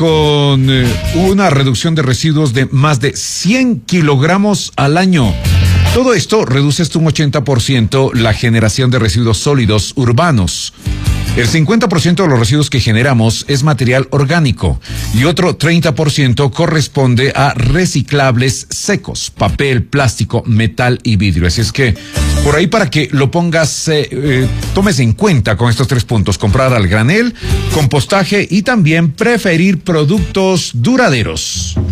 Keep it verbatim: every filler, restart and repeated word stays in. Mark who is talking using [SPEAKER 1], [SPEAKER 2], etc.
[SPEAKER 1] con eh, una reducción de residuos de más de cien kilogramos al año. Todo esto reduce hasta un ochenta por ciento la generación de residuos sólidos urbanos. El cincuenta por ciento de los residuos que generamos es material orgánico y otro treinta por ciento corresponde a reciclables secos, papel, plástico, metal y vidrio. Así es que por ahí para que lo pongas, eh, eh, tomes en cuenta con estos tres puntos: comprar al granel, compostaje y también preferir productos duraderos.